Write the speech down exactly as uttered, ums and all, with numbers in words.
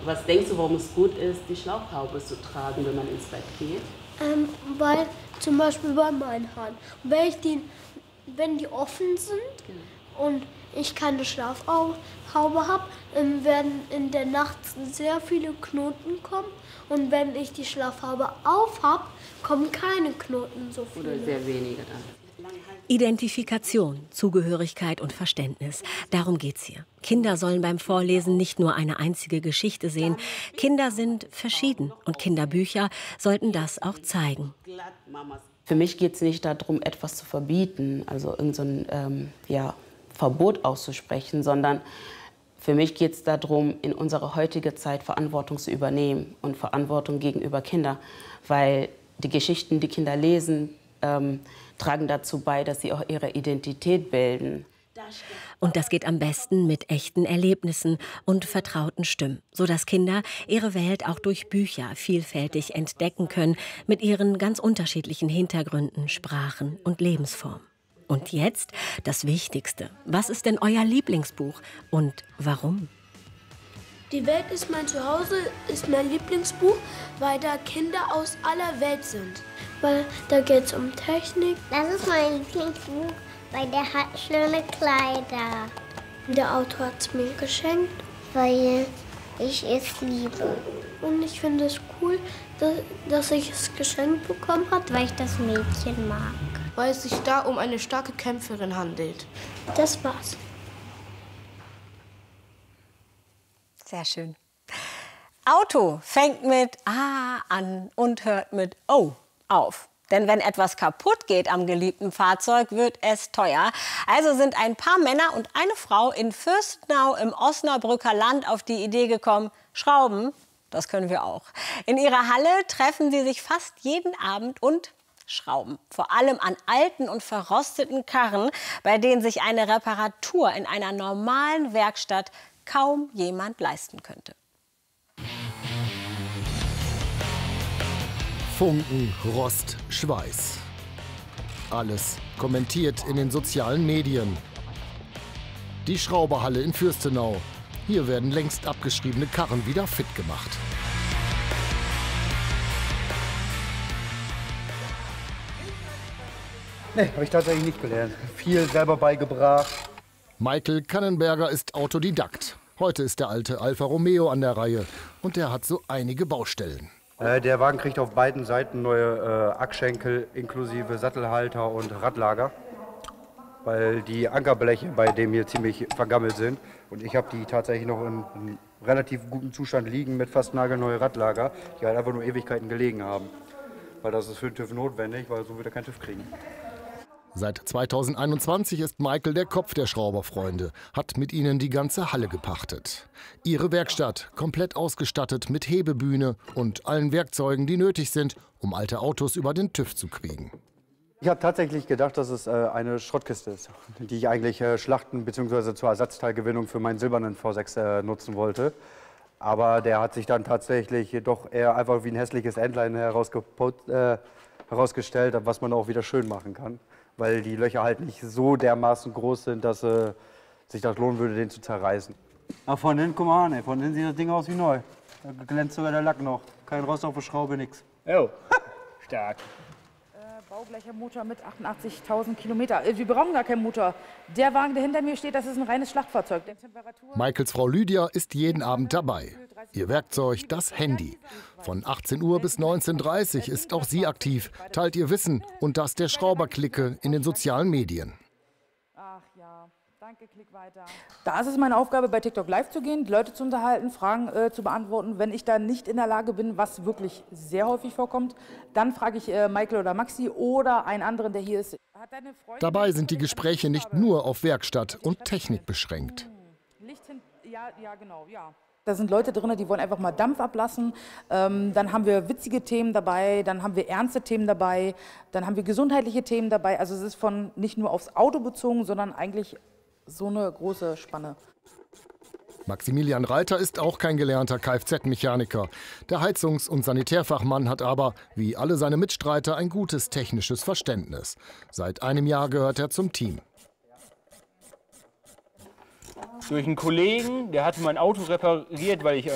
Was denkst du, warum es gut ist, die Schlauchhaube zu tragen, wenn man ins Bett geht? Ähm, weil zum Beispiel bei meinen Haaren, wenn, ich die, wenn die offen sind ja. und ich keine Schlafhaube habe, ähm, werden in der Nacht sehr viele Knoten kommen. Und wenn ich die Schlafhaube auf habe, kommen keine Knoten so viele. Oder sehr wenige dann. Identifikation, Zugehörigkeit und Verständnis. Darum geht's hier. Kinder sollen beim Vorlesen nicht nur eine einzige Geschichte sehen. Kinder sind verschieden und Kinderbücher sollten das auch zeigen. Für mich geht es nicht darum, etwas zu verbieten, also irgend so ein ähm, ja, Verbot auszusprechen, sondern für mich geht es darum, in unserer heutigen Zeit Verantwortung zu übernehmen und Verantwortung gegenüber Kindern, weil die Geschichten, die Kinder lesen, ähm, tragen dazu bei, dass sie auch ihre Identität bilden. Und das geht am besten mit echten Erlebnissen und vertrauten Stimmen, sodass Kinder ihre Welt auch durch Bücher vielfältig entdecken können, mit ihren ganz unterschiedlichen Hintergründen, Sprachen und Lebensformen. Und jetzt das Wichtigste. Was ist denn euer Lieblingsbuch und warum? Die Welt ist mein Zuhause ist mein Lieblingsbuch, weil da Kinder aus aller Welt sind. Weil da geht es um Technik. Das ist mein Lieblingsbuch, weil der hat schöne Kleider. Der Autor hat es mir geschenkt, weil ich es liebe. Und ich finde es cool, dass ich es geschenkt bekommen habe, weil ich das Mädchen mag. Weil es sich da um eine starke Kämpferin handelt. Das war's. Sehr schön. Auto fängt mit A an und hört mit O auf. Denn wenn etwas kaputt geht am geliebten Fahrzeug, wird es teuer. Also sind ein paar Männer und eine Frau in Fürstenau im Osnabrücker Land auf die Idee gekommen, Schrauben, das können wir auch. In ihrer Halle treffen sie sich fast jeden Abend und schrauben. Vor allem an alten und verrosteten Karren, bei denen sich eine Reparatur in einer normalen Werkstatt kaum jemand leisten könnte. Funken, Rost, Schweiß. Alles kommentiert in den sozialen Medien. Die Schrauberhalle in Fürstenau. Hier werden längst abgeschriebene Karren wieder fit gemacht. Nee, habe ich tatsächlich nicht gelernt. Viel selber beigebracht. Michael Kannenberger ist Autodidakt. Heute ist der alte Alfa Romeo an der Reihe und der hat so einige Baustellen. Äh, der Wagen kriegt auf beiden Seiten neue äh, Achsschenkel inklusive Sattelhalter und Radlager, weil die Ankerbleche bei dem hier ziemlich vergammelt sind. Und ich habe die tatsächlich noch in einem relativ guten Zustand liegen mit fast nagelneue Radlager, die halt einfach nur Ewigkeiten gelegen haben. Weil das ist für den TÜV notwendig, weil so wird er keinen TÜV kriegen. Seit zweitausendeinundzwanzig ist Michael der Kopf der Schrauberfreunde, hat mit ihnen die ganze Halle gepachtet. Ihre Werkstatt, komplett ausgestattet mit Hebebühne und allen Werkzeugen, die nötig sind, um alte Autos über den TÜV zu kriegen. Ich habe tatsächlich gedacht, dass es äh, eine Schrottkiste ist, die ich eigentlich äh, schlachten bzw. zur Ersatzteilgewinnung für meinen silbernen V sechs äh, nutzen wollte. Aber der hat sich dann tatsächlich doch eher einfach wie ein hässliches Entlein äh, herausgestellt, was man auch wieder schön machen kann. Weil die Löcher halt nicht so dermaßen groß sind, dass äh, sich das lohnen würde, den zu zerreißen. Ach, von innen, guck mal an, ey. Von innen sieht das Ding aus wie neu. Da glänzt sogar der Lack noch. Kein Rost auf der Schraube, nix. Oh, stark. Äh, Baublechermotor mit achtundachtzigtausend Kilometer. Äh, wir brauchen gar keinen Motor. Der Wagen, der hinter mir steht, das ist ein reines Schlachtfahrzeug. Michaels Frau Lydia ist jeden Abend dabei. Ihr Werkzeug, das Handy. Von achtzehn Uhr bis neunzehn Uhr dreißig ist auch sie aktiv, teilt ihr Wissen und das der Schrauberklicke in den sozialen Medien. Ach ja, danke, klick weiter. Da ist es meine Aufgabe, bei TikTok live zu gehen, die Leute zu unterhalten, Fragen äh, zu beantworten. Wenn ich da nicht in der Lage bin, was wirklich sehr häufig vorkommt, dann frage ich äh, Michael oder Maxi oder einen anderen, der hier ist. Hat deine Freundin Dabei sind die Gespräche nicht nur auf Werkstatt und Technik beschränkt. Licht hin, ja, ja, genau, ja. Da sind Leute drin, die wollen einfach mal Dampf ablassen. Ähm, dann haben wir witzige Themen dabei, dann haben wir ernste Themen dabei, dann haben wir gesundheitliche Themen dabei. Also es ist von nicht nur aufs Auto bezogen, sondern eigentlich so eine große Spanne. Maximilian Reiter ist auch kein gelernter Kfz-Mechaniker. Der Heizungs- und Sanitärfachmann hat aber, wie alle seine Mitstreiter, ein gutes technisches Verständnis. Seit einem Jahr gehört er zum Team. Durch einen Kollegen, der hatte mein Auto repariert, weil ich